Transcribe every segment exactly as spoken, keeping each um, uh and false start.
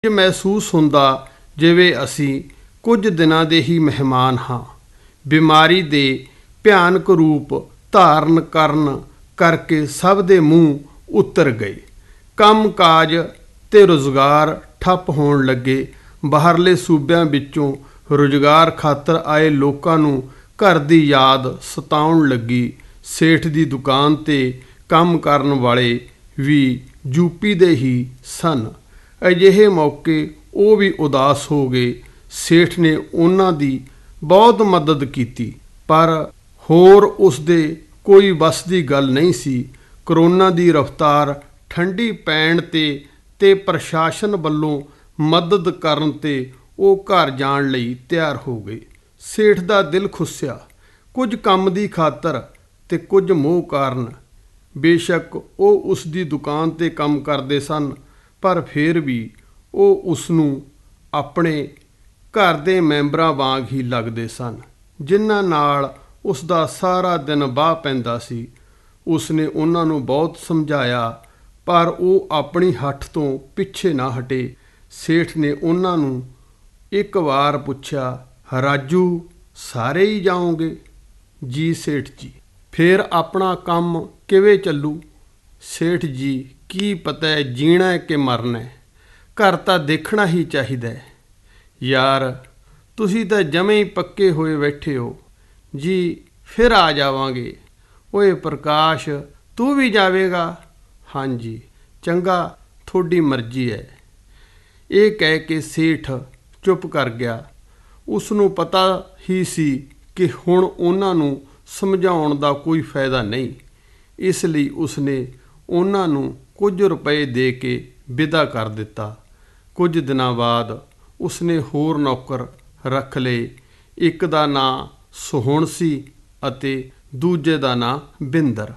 ਮਹਿਸੂਸ ਹੁੰਦਾ ਜਿਵੇਂ ਅਸੀਂ ਕੁਝ ਦਿਨਾਂ ਦੇ ਹੀ ਮਹਿਮਾਨ ਹਾਂ। ਬਿਮਾਰੀ ਦੇ ਭਿਆਨਕ ਰੂਪ ਧਾਰਨ ਕਰਨ ਕਰਕੇ ਸਭ ਦੇ ਮੂੰਹ ਉਤਰ ਗਏ। ਕੰਮ ਕਾਜ ਤੇ ਰੁਜ਼ਗਾਰ ਠੱਪ ਹੋਣ ਲੱਗੇ। ਬਾਹਰਲੇ ਸੂਬਿਆਂ ਵਿੱਚੋਂ ਰੁਜ਼ਗਾਰ ਖਾਤਰ ਆਏ ਲੋਕਾਂ ਨੂੰ ਘਰ ਦੀ ਯਾਦ ਸਤਾਉਣ ਲੱਗੀ। ਸੇਠ ਦੀ ਦੁਕਾਨ 'ਤੇ ਕੰਮ ਕਰਨ ਵਾਲੇ ਵੀ ਯੂਪੀ ਦੇ ਹੀ ਸਨ। ਅਜਿਹੇ ਮੌਕੇ ਉਹ ਵੀ ਉਦਾਸ ਹੋ ਗਏ। ਸੇਠ ਨੇ ਉਹਨਾਂ ਦੀ ਬਹੁਤ ਮਦਦ ਕੀਤੀ, ਪਰ ਹੋਰ ਉਸਦੇ ਕੋਈ ਵੱਸ ਦੀ ਗੱਲ ਨਹੀਂ ਸੀ। ਕਰੋਨਾ ਦੀ ਰਫ਼ਤਾਰ ਠੰਡੀ ਪੈਣ 'ਤੇ ਤੇ ਪ੍ਰਸ਼ਾਸਨ ਵੱਲੋਂ ਮਦਦ ਕਰਨ 'ਤੇ ਉਹ ਘਰ ਜਾਣ ਲਈ ਤਿਆਰ ਹੋ ਗਏ। ਸੇਠ ਦਾ ਦਿਲ ਖੁੱਸਿਆ, ਕੁਝ ਕੰਮ ਦੀ ਖਾਤਰ ਤੇ ਕੁਝ ਮੋਹ ਕਾਰਨ। ਬੇਸ਼ੱਕ ਉਹ ਉਸ ਦੀ ਦੁਕਾਨ 'ਤੇ ਕੰਮ ਕਰਦੇ ਸਨ, ਪਰ ਫਿਰ ਵੀ ਉਹ ਉਸ ਨੂੰ ਆਪਣੇ ਘਰ ਦੇ ਮੈਂਬਰਾਂ ਵਾਂਗ ਹੀ ਲੱਗਦੇ ਸਨ, ਜਿਨ੍ਹਾਂ ਨਾਲ ਉਸ ਦਾ ਸਾਰਾ ਦਿਨ ਵਾਹ ਪੈਂਦਾ ਸੀ। ਉਸ ਨੇ ਉਹਨਾਂ ਨੂੰ ਬਹੁਤ ਸਮਝਾਇਆ, ਪਰ ਉਹ ਆਪਣੀ ਹੱਠ ਤੋਂ ਪਿੱਛੇ ਨਾ ਹਟੇ। ਸੇਠ ਨੇ ਉਹਨਾਂ ਨੂੰ ਇੱਕ ਵਾਰ ਪੁੱਛਿਆ, ਰਾਜੂ, ਸਾਰੇ ਹੀ ਜਾਓਗੇ? ਜੀ ਸੇਠ ਜੀ। ਫਿਰ ਆਪਣਾ ਕੰਮ ਕਿਵੇਂ ਚੱਲੂ? ਸੇਠ ਜੀ, ਕੀ ਪਤਾ ਜੀਣਾ ਕਿ ਮਰਨਾ, ਘਰ ਤਾਂ ਦੇਖਣਾ ਹੀ ਚਾਹੀਦਾ। ਯਾਰ, ਤੁਸੀਂ ਤਾਂ ਜਮੇ ਹੀ ਪੱਕੇ ਹੋਏ ਬੈਠੇ ਹੋ। ਜੀ ਫਿਰ ਆ ਜਾਵਾਂਗੇ। ਓਏ ਪ੍ਰਕਾਸ਼, ਤੂੰ ਵੀ ਜਾਵੇਗਾ? ਹਾਂਜੀ। ਚੰਗਾ, ਤੁਹਾਡੀ ਮਰਜ਼ੀ ਹੈ। ਇਹ ਕਹਿ ਕੇ ਸੇਠ ਚੁੱਪ ਕਰ ਗਿਆ। ਉਸ ਨੂੰ ਪਤਾ ਹੀ ਸੀ ਕਿ ਹੁਣ ਉਹਨਾਂ ਨੂੰ ਸਮਝਾਉਣ ਦਾ ਕੋਈ ਫਾਇਦਾ ਨਹੀਂ। ਇਸ ਲਈ ਉਸਨੇ ਉਹਨਾਂ ਨੂੰ ਕੁਝ ਰੁਪਏ ਦੇ ਕੇ ਵਿਦਾ ਕਰ ਦਿੱਤਾ। ਕੁਝ ਦਿਨਾਂ ਬਾਅਦ ਉਸਨੇ ਹੋਰ ਨੌਕਰ ਰੱਖ ਲਏ। ਇੱਕ ਦਾ ਨਾਂ ਸੋਹਣ ਸੀ ਅਤੇ ਦੂਜੇ ਦਾ ਨਾਂ ਬਿੰਦਰ।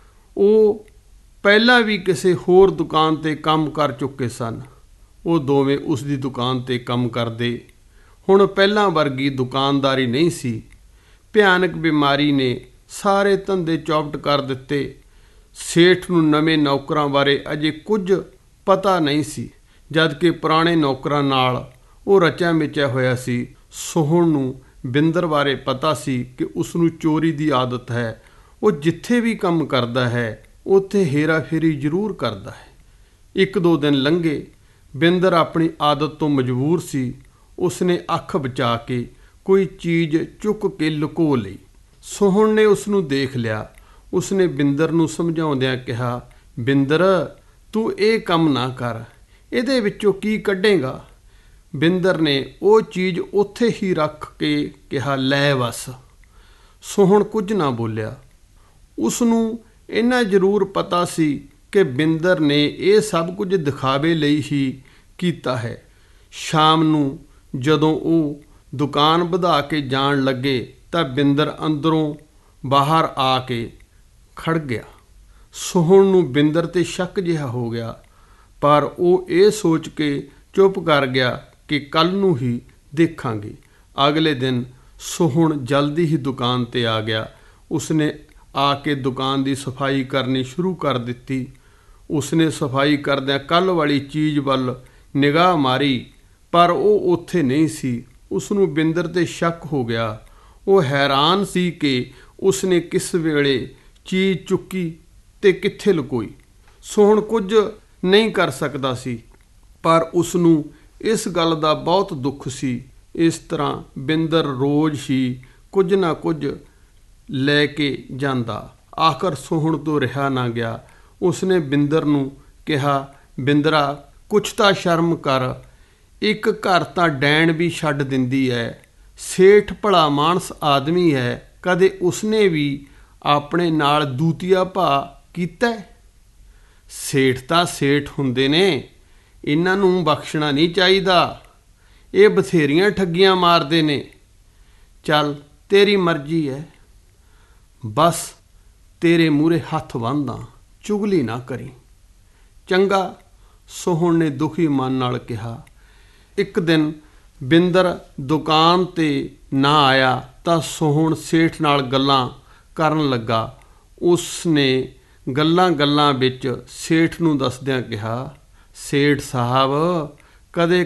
ਉਹ ਪਹਿਲਾਂ ਵੀ ਕਿਸੇ ਹੋਰ ਦੁਕਾਨ 'ਤੇ ਕੰਮ ਕਰ ਚੁੱਕੇ ਸਨ। ਉਹ ਦੋਵੇਂ ਉਸ ਦੀ ਦੁਕਾਨ 'ਤੇ ਕੰਮ ਕਰਦੇ। ਹੁਣ ਪਹਿਲਾਂ ਵਰਗੀ ਦੁਕਾਨਦਾਰੀ ਨਹੀਂ ਸੀ। ਭਿਆਨਕ ਬਿਮਾਰੀ ਨੇ ਸਾਰੇ ਧੰਦੇ ਚੌਪਟ ਕਰ ਦਿੱਤੇ। ਸੇਠ ਨੂੰ ਨਵੇਂ ਨੌਕਰਾਂ ਬਾਰੇ ਅਜੇ ਕੁਝ ਪਤਾ ਨਹੀਂ ਸੀ, ਜਦਕਿ ਪੁਰਾਣੇ ਨੌਕਰਾਂ ਨਾਲ ਉਹ ਰਚਿਆ ਮਿਚਿਆ ਹੋਇਆ ਸੀ। ਸੋਹਣ ਨੂੰ ਬਿੰਦਰ ਬਾਰੇ ਪਤਾ ਸੀ ਕਿ ਉਸ ਨੂੰ ਚੋਰੀ ਦੀ ਆਦਤ ਹੈ। ਉਹ ਜਿੱਥੇ ਵੀ ਕੰਮ ਕਰਦਾ ਹੈ, ਉੱਥੇ ਹੇਰਾ ਫੇਰੀ ਜ਼ਰੂਰ ਕਰਦਾ ਹੈ। ਇੱਕ ਦੋ ਦਿਨ ਲੰਘੇ। ਬਿੰਦਰ ਆਪਣੀ ਆਦਤ ਤੋਂ ਮਜਬੂਰ ਸੀ। ਉਸਨੇ ਅੱਖ ਬਚਾ ਕੇ ਕੋਈ ਚੀਜ਼ ਚੁੱਕ ਕੇ ਲੁਕੋ ਲਈ। ਸੋਹਣ ਨੇ ਉਸ ਨੂੰ ਦੇਖ ਲਿਆ। ਉਸਨੇ ਬਿੰਦਰ ਨੂੰ ਸਮਝਾਉਂਦਿਆਂ ਕਿਹਾ, ਬਿੰਦਰ, ਤੂੰ ਇਹ ਕੰਮ ਨਾ ਕਰ। ਇਹਦੇ ਵਿੱਚੋਂ ਕੀ ਕੱਢੇਗਾ? ਬਿੰਦਰ ਨੇ ਉਹ ਚੀਜ਼ ਉੱਥੇ ਹੀ ਰੱਖ ਕੇ ਕਿਹਾ, ਲੈ ਬਸ। ਸੋਹਣ ਕੁਝ ਨਾ ਬੋਲਿਆ। ਉਸ ਨੂੰ ਇੰਨਾ ਜ਼ਰੂਰ ਪਤਾ ਸੀ ਕਿ ਬਿੰਦਰ ਨੇ ਇਹ ਸਭ ਕੁਝ ਦਿਖਾਵੇ ਲਈ ਹੀ ਕੀਤਾ ਹੈ। ਸ਼ਾਮ ਨੂੰ ਜਦੋਂ ਉਹ ਦੁਕਾਨ ਵਧਾ ਕੇ ਜਾਣ ਲੱਗੇ ਤਾਂ ਬਿੰਦਰ ਅੰਦਰੋਂ ਬਾਹਰ ਆ ਕੇ ਖੜ ਗਿਆ। ਸੋਹਣ ਨੂੰ ਬਿੰਦਰ 'ਤੇ ਸ਼ੱਕ ਜਿਹਾ ਹੋ ਗਿਆ, ਪਰ ਉਹ ਇਹ ਸੋਚ ਕੇ ਚੁੱਪ ਕਰ ਗਿਆ ਕਿ ਕੱਲ੍ਹ ਨੂੰ ਹੀ ਦੇਖਾਂਗੇ। ਅਗਲੇ ਦਿਨ ਸੋਹਣ ਜਲਦੀ ਹੀ ਦੁਕਾਨ 'ਤੇ ਆ ਗਿਆ। ਉਸਨੇ ਆ ਕੇ ਦੁਕਾਨ ਦੀ ਸਫਾਈ ਕਰਨੀ ਸ਼ੁਰੂ ਕਰ ਦਿੱਤੀ। ਉਸਨੇ ਸਫਾਈ ਕਰਦਿਆਂ ਕੱਲ੍ਹ ਵਾਲੀ ਚੀਜ਼ ਵੱਲ ਨਿਗਾਹ ਮਾਰੀ, ਪਰ ਉਹ ਉੱਥੇ ਨਹੀਂ ਸੀ। ਉਸ ਨੂੰ ਬਿੰਦਰ 'ਤੇ ਸ਼ੱਕ ਹੋ ਗਿਆ। ਉਹ ਹੈਰਾਨ ਸੀ ਕਿ ਉਸਨੇ ਕਿਸ ਵੇਲੇ ਚੀਜ਼ ਚੁੱਕੀ ਤੇ ਕਿੱਥੇ ਲੁਕੋਈ। ਸੋਹਣ ਕੁਝ ਨਹੀਂ ਕਰ ਸਕਦਾ ਸੀ, ਪਰ ਉਸ ਨੂੰ ਇਸ ਗੱਲ ਦਾ ਬਹੁਤ ਦੁੱਖ ਸੀ। ਇਸ ਤਰ੍ਹਾਂ ਬਿੰਦਰ ਰੋਜ਼ ਹੀ ਕੁਝ ਨਾ ਕੁਝ ਲੈ ਕੇ ਜਾਂਦਾ। ਆਖਰ ਸੋਹਣ ਤੋਂ ਰਿਹਾ ਨਾ ਗਿਆ। ਉਸਨੇ ਬਿੰਦਰ ਨੂੰ ਕਿਹਾ, ਬਿੰਦਰਾ, ਕੁਛ ਤਾਂ ਸ਼ਰਮ ਕਰ। ਇੱਕ ਘਰ ਤਾਂ ਡੈਣ ਵੀ ਛੱਡ ਦਿੰਦੀ ਹੈ। ਸੇਠ ਭਲਾ ਮਾਨਸ ਆਦਮੀ ਹੈ, ਕਦੇ ਉਸਨੇ ਵੀ ਆਪਣੇ ਨਾਲ ਦੂਤੀਆ ਭਾਅ ਕੀਤਾ? ਸੇਠ ਤਾਂ ਸੇਠ ਹੁੰਦੇ ਨੇ, ਇਹਨਾਂ ਨੂੰ ਬਖਸ਼ਣਾ ਨਹੀਂ ਚਾਹੀਦਾ। ਇਹ ਬਥੇਰੀਆਂ ਠੱਗੀਆਂ ਮਾਰਦੇ ਨੇ। ਚੱਲ, ਤੇਰੀ ਮਰਜ਼ੀ ਹੈ। ਬਸ ਤੇਰੇ ਮੂਹਰੇ ਹੱਥ ਬੰਨ੍ਹਦਾ, ਚੁਗਲੀ ਨਾ ਕਰੀ। ਚੰਗਾ, ਸੋਹਣ ਨੇ ਦੁਖੀ ਮਨ ਨਾਲ ਕਿਹਾ। ਇੱਕ ਦਿਨ ਬਿੰਦਰ ਦੁਕਾਨ 'ਤੇ ਨਾ ਆਇਆ ਤਾਂ ਸੋਹਣ ਸੇਠ ਨਾਲ ਗੱਲਾਂ ਕਰਨ ਲੱਗਾ। ਉਸਨੇ ਗੱਲਾਂ ਗੱਲਾਂ ਵਿੱਚ ਸੇਠ ਨੂੰ ਦੱਸਦਿਆਂ ਕਿਹਾ, ਸੇਠ ਸਾਹਿਬ, ਕਦੇ